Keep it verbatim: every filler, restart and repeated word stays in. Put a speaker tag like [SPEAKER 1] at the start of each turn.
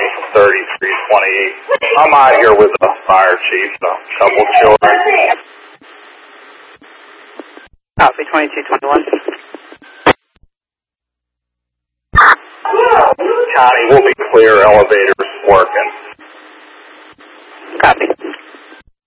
[SPEAKER 1] County, thirty-three twenty-eight. I'm out here with the fire chief, a couple children.
[SPEAKER 2] Copy, twenty-two twenty-one.
[SPEAKER 1] County will be clear, elevators working.
[SPEAKER 2] Copy.